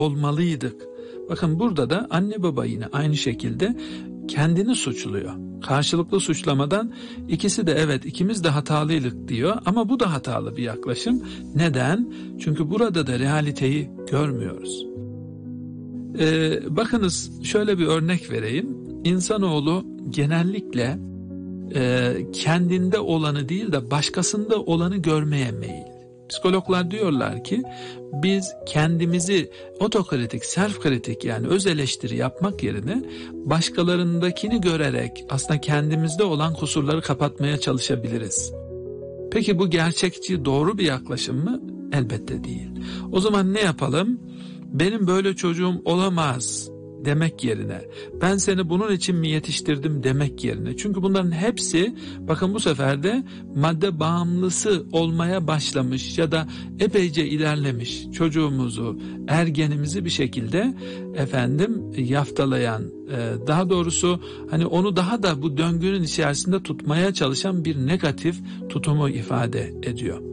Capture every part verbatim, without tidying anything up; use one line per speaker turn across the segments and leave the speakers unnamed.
olmalıydık. Bakın burada da anne baba yine aynı şekilde kendini suçluyor. Karşılıklı suçlamadan ikisi de evet ikimiz de hatalıydık diyor ama bu da hatalı bir yaklaşım. Neden? Çünkü burada da realiteyi görmüyoruz. Ee, bakınız şöyle bir örnek vereyim. İnsanoğlu genellikle e, kendinde olanı değil de başkasında olanı görmeye meyil. Psikologlar diyorlar ki biz kendimizi otokritik, self kritik yani öz eleştiri yapmak yerine başkalarındakini görerek aslında kendimizde olan kusurları kapatmaya çalışabiliriz. Peki bu gerçekçi, doğru bir yaklaşım mı? Elbette değil. O zaman ne yapalım? Benim böyle çocuğum olamaz demek yerine, ben seni bunun için mi yetiştirdim demek yerine. Çünkü bunların hepsi bakın bu sefer de madde bağımlısı olmaya başlamış ya da epeyce ilerlemiş çocuğumuzu, ergenimizi bir şekilde efendim yaftalayan, daha doğrusu hani onu daha da bu döngünün içerisinde tutmaya çalışan bir negatif tutumu ifade ediyor.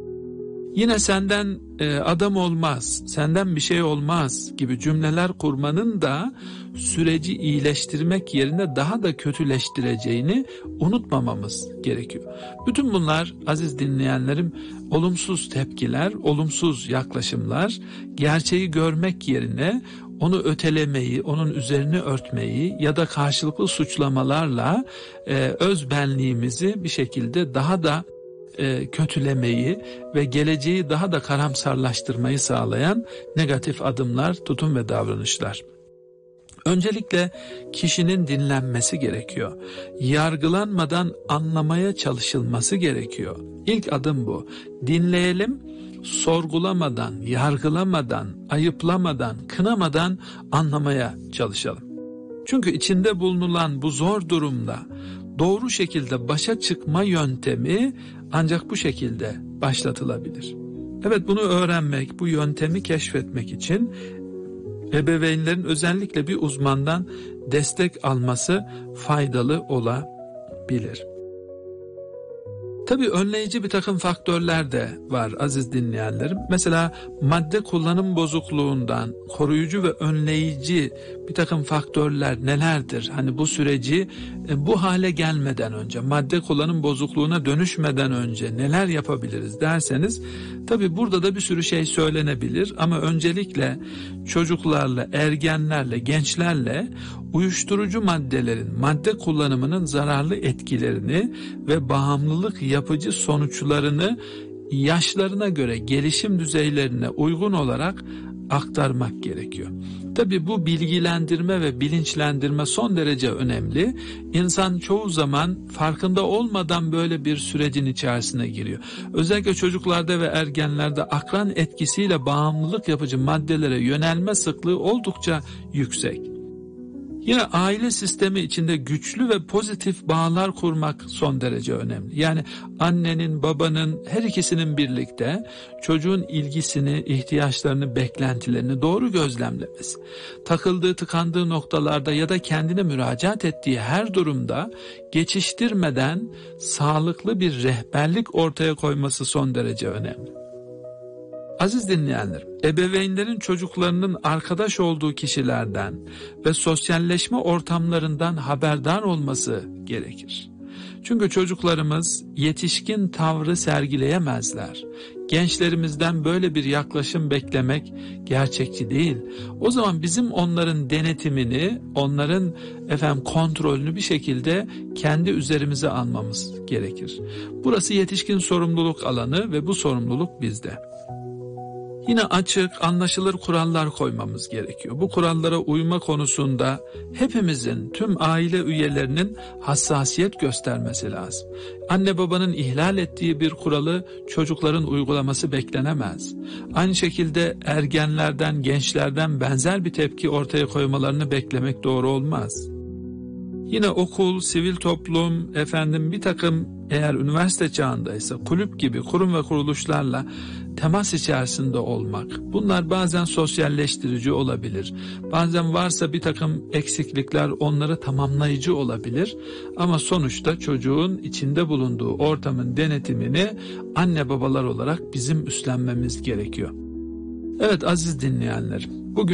Yine senden e, adam olmaz, senden bir şey olmaz gibi cümleler kurmanın da süreci iyileştirmek yerine daha da kötüleştireceğini unutmamamız gerekiyor. Bütün bunlar aziz dinleyenlerim olumsuz tepkiler, olumsuz yaklaşımlar, gerçeği görmek yerine onu ötelemeyi, onun üzerini örtmeyi ya da karşılıklı suçlamalarla e, öz benliğimizi bir şekilde daha da E, kötülemeyi ve geleceği daha da karamsarlaştırmayı sağlayan negatif adımlar, tutum ve davranışlar. Öncelikle kişinin dinlenmesi gerekiyor. Yargılanmadan anlamaya çalışılması gerekiyor. İlk adım bu. Dinleyelim, sorgulamadan, yargılamadan, ayıplamadan, kınamadan anlamaya çalışalım. Çünkü içinde bulunulan bu zor durumda doğru şekilde başa çıkma yöntemi ancak bu şekilde başlatılabilir. Evet, bunu öğrenmek, bu yöntemi keşfetmek için ebeveynlerin özellikle bir uzmandan destek alması faydalı olabilir. Tabii önleyici bir takım faktörler de var aziz dinleyenlerim. Mesela madde kullanım bozukluğundan koruyucu ve önleyici bir takım faktörler nelerdir? Hani bu süreci bu hale gelmeden önce, madde kullanım bozukluğuna dönüşmeden önce neler yapabiliriz derseniz, tabii burada da bir sürü şey söylenebilir ama öncelikle çocuklarla, ergenlerle, gençlerle uyuşturucu maddelerin, madde kullanımının zararlı etkilerini ve bağımlılık yapıcı sonuçlarını yaşlarına göre, gelişim düzeylerine uygun olarak aktarmak gerekiyor. Tabii bu bilgilendirme ve bilinçlendirme son derece önemli. İnsan çoğu zaman farkında olmadan böyle bir sürecin içerisine giriyor. Özellikle çocuklarda ve ergenlerde akran etkisiyle bağımlılık yapıcı maddelere yönelme sıklığı oldukça yüksek. Yine aile sistemi içinde güçlü ve pozitif bağlar kurmak son derece önemli. Yani annenin, babanın, her ikisinin birlikte çocuğun ilgisini, ihtiyaçlarını, beklentilerini doğru gözlemlemesi, takıldığı, tıkandığı noktalarda ya da kendine müracaat ettiği her durumda geçiştirmeden sağlıklı bir rehberlik ortaya koyması son derece önemli. Aziz dinleyenler, ebeveynlerin çocuklarının arkadaş olduğu kişilerden ve sosyalleşme ortamlarından haberdar olması gerekir. Çünkü çocuklarımız yetişkin tavrı sergileyemezler. Gençlerimizden böyle bir yaklaşım beklemek gerçekçi değil. O zaman bizim onların denetimini, onların efendim kontrolünü bir şekilde kendi üzerimize almamız gerekir. Burası yetişkin sorumluluk alanı ve bu sorumluluk bizde. Yine açık, anlaşılır kurallar koymamız gerekiyor. Bu kurallara uyma konusunda hepimizin, tüm aile üyelerinin hassasiyet göstermesi lazım. Anne babanın ihlal ettiği bir kuralı çocukların uygulaması beklenemez. Aynı şekilde ergenlerden, gençlerden benzer bir tepki ortaya koymalarını beklemek doğru olmaz. Yine okul, sivil toplum, efendim bir takım eğer üniversite çağındaysa kulüp gibi kurum ve kuruluşlarla temas içerisinde olmak. Bunlar bazen sosyalleştirici olabilir. Bazen varsa bir takım eksiklikler onları tamamlayıcı olabilir. Ama sonuçta çocuğun içinde bulunduğu ortamın denetimini anne babalar olarak bizim üstlenmemiz gerekiyor. Evet aziz dinleyenlerim.